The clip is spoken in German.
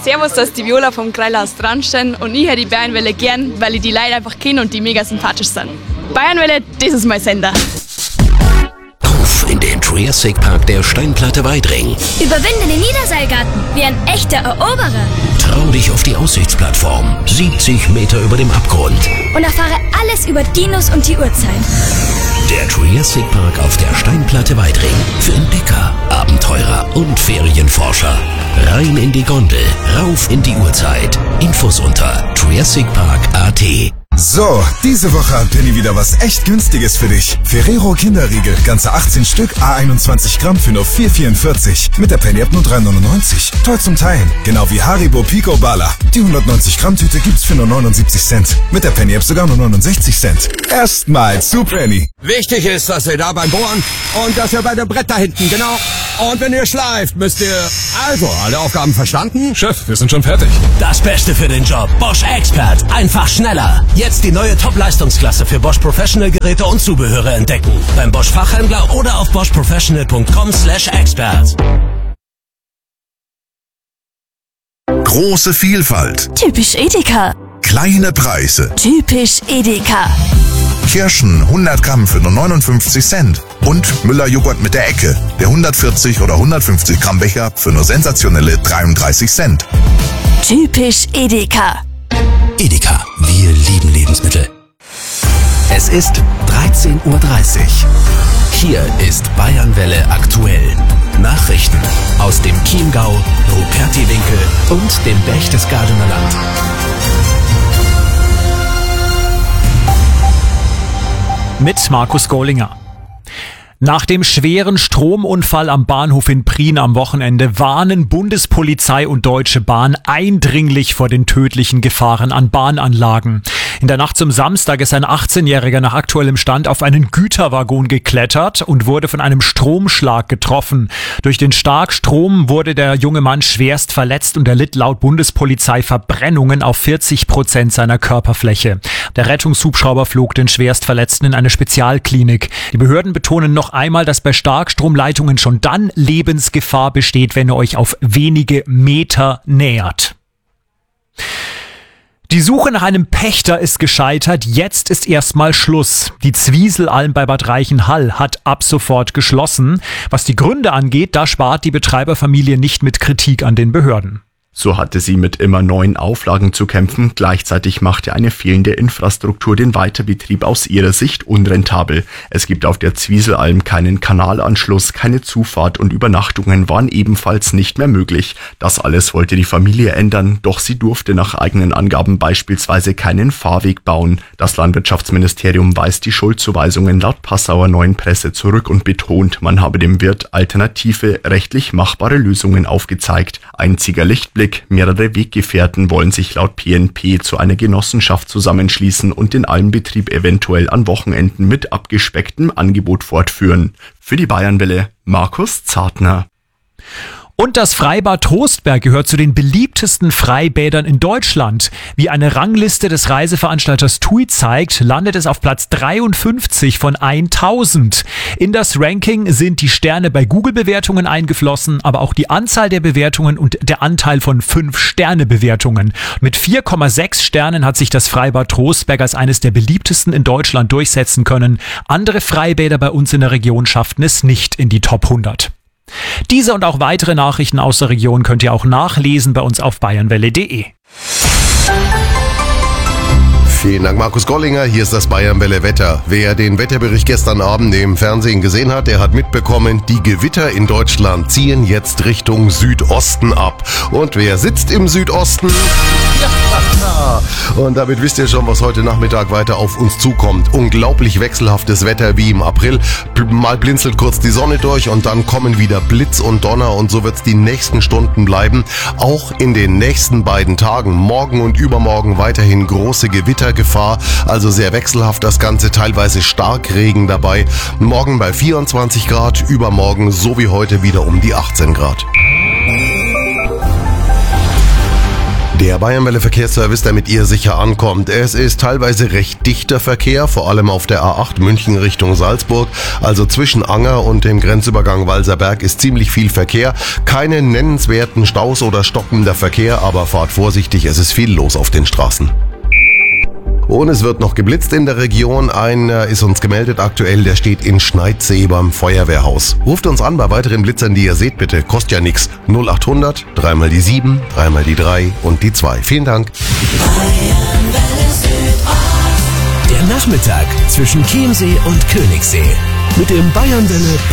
Servus, das ist die Viola vom Kreilhaus Dranstein und ich höre die Bayernwelle gern, weil ich die Leute einfach kenne und die mega sympathisch sind. Bayernwelle, das ist mein Sender. Auf in den Triassic Park der Steinplatte Weidring. Überwinde den Niederseilgarten wie ein echter Eroberer. Trau dich auf die Aussichtsplattform, 70 Meter über dem Abgrund. Und erfahre alles über Dinos und die Urzeit. Der Triassic Park auf der Steinplatte Weidring. Für Entdecker, Abenteurer und Ferienforscher. Rein in die Gondel, rauf in die Urzeit. Infos unter triassicpark.at. So, diese Woche hat Penny wieder was echt Günstiges für dich. Ferrero Kinderriegel, ganze 18 Stück, A21 Gramm für nur 4,44. Mit der Penny-App nur 3,99. Toll zum Teilen, genau wie Haribo Pico Bala. Die 190 Gramm Tüte gibt's für nur 79 Cent. Mit der Penny-App sogar nur 69 Cent. Erstmal zu Penny. Wichtig ist, dass ihr da beim Bohren und dass ihr bei dem Brett da hinten, genau. Und wenn ihr schleift, müsst ihr... Also, alle Aufgaben verstanden? Chef, wir sind schon fertig. Das Beste für den Job. Bosch Expert. Einfach schneller. Jetzt die neue Top-Leistungsklasse für Bosch Professional Geräte und Zubehöre entdecken. Beim Bosch Fachhändler oder auf boschprofessional.com/expert. Große Vielfalt. Typisch Edeka. Kleine Preise. Typisch Edeka. Kirschen 100 Gramm für nur 59 Cent. Und Müller-Joghurt mit der Ecke. Der 140 oder 150 Gramm Becher für nur sensationelle 33 Cent. Typisch Edeka. Edeka. Wir lieben Lebensmittel. Es ist 13:30 Uhr. Hier ist Bayernwelle aktuell. Nachrichten aus dem Chiemgau, Rupertiwinkel und dem Berchtesgadener Land. Mit Markus Gollinger. Nach dem schweren Stromunfall am Bahnhof in Prien am Wochenende warnen Bundespolizei und Deutsche Bahn eindringlich vor den tödlichen Gefahren an Bahnanlagen. In der Nacht zum Samstag ist ein 18-Jähriger nach aktuellem Stand auf einen Güterwaggon geklettert und wurde von einem Stromschlag getroffen. Durch den Starkstrom wurde der junge Mann schwerst verletzt und erlitt laut Bundespolizei Verbrennungen auf 40% seiner Körperfläche. Der Rettungshubschrauber flog den Schwerstverletzten in eine Spezialklinik. Die Behörden betonen noch einmal, dass bei Starkstromleitungen schon dann Lebensgefahr besteht, wenn ihr euch auf wenige Meter nähert. Die Suche nach einem Pächter ist gescheitert, jetzt ist erstmal Schluss. Die Zwieselalm bei Bad Reichenhall hat ab sofort geschlossen. Was die Gründe angeht, da spart die Betreiberfamilie nicht mit Kritik an den Behörden. So hatte sie mit immer neuen Auflagen zu kämpfen. Gleichzeitig machte eine fehlende Infrastruktur den Weiterbetrieb aus ihrer Sicht unrentabel. Es gibt auf der Zwieselalm keinen Kanalanschluss, keine Zufahrt und Übernachtungen waren ebenfalls nicht mehr möglich. Das alles wollte die Familie ändern, doch sie durfte nach eigenen Angaben beispielsweise keinen Fahrweg bauen. Das Landwirtschaftsministerium weist die Schuldzuweisungen laut Passauer Neuen Presse zurück und betont, man habe dem Wirt alternative, rechtlich machbare Lösungen aufgezeigt. Einziger Lichtblick: mehrere Weggefährten wollen sich laut PNP zu einer Genossenschaft zusammenschließen und den Almbetrieb eventuell an Wochenenden mit abgespecktem Angebot fortführen. Für die Bayernwelle, Markus Zartner. Und das Freibad Trostberg gehört zu den beliebtesten Freibädern in Deutschland. Wie eine Rangliste des Reiseveranstalters TUI zeigt, landet es auf Platz 53 von 1000. In das Ranking sind die Sterne bei Google-Bewertungen eingeflossen, aber auch die Anzahl der Bewertungen und der Anteil von 5-Sterne-Bewertungen. Mit 4,6 Sternen hat sich das Freibad Trostberg als eines der beliebtesten in Deutschland durchsetzen können. Andere Freibäder bei uns in der Region schafften es nicht in die Top 100. Diese und auch weitere Nachrichten aus der Region könnt ihr auch nachlesen bei uns auf bayernwelle.de. Vielen Dank, Markus Gollinger. Hier ist das Bayernwelle Wetter. Wer den Wetterbericht gestern Abend im Fernsehen gesehen hat, der hat mitbekommen, die Gewitter in Deutschland ziehen jetzt Richtung Südosten ab. Und wer sitzt im Südosten? Ja. Und damit wisst ihr schon, was heute Nachmittag weiter auf uns zukommt. Unglaublich wechselhaftes Wetter wie im April. Mal blinzelt kurz die Sonne durch und dann kommen wieder Blitz und Donner und so wird's die nächsten Stunden bleiben. Auch in den nächsten beiden Tagen, morgen und übermorgen, weiterhin große Gewittergefahr. Also sehr wechselhaft das Ganze, teilweise Starkregen dabei. Morgen bei 24 Grad, übermorgen so wie heute wieder um die 18 Grad. Der Bayernwelle Verkehrsservice, der mit ihr sicher ankommt. Es ist teilweise recht dichter Verkehr, vor allem auf der A8 München Richtung Salzburg. Also zwischen Anger und dem Grenzübergang Walserberg ist ziemlich viel Verkehr. Keine nennenswerten Staus oder stockender Verkehr, aber fahrt vorsichtig, es ist viel los auf den Straßen. Und es wird noch geblitzt in der Region. Einer ist uns gemeldet aktuell, der steht in Schneidsee beim Feuerwehrhaus. Ruft uns an bei weiteren Blitzern, die ihr seht, bitte. Kostet ja nichts. 0800 3 mal die 7, 3 mal die 3 und die 2. Vielen Dank. Der Nachmittag zwischen Chiemsee und Königssee. Mit dem Bayernwelle